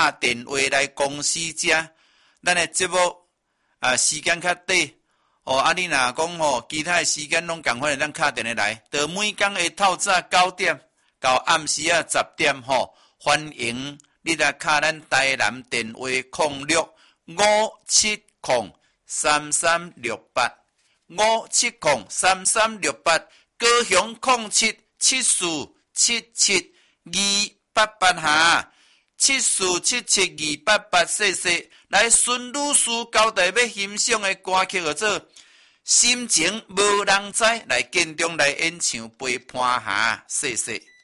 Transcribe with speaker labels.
Speaker 1: 打电话来公司遮，咱的节目时间较短。你若讲其他的时间拢共款，咱敲电话来，就每天的透早9点到暗时10点欢迎你来敲咱台南电话06573368，573368，高雄077477288874772888，来孙女士交代要欣赏的歌曲，叫做心情无人知，来见中来演唱陪伴下，谢谢。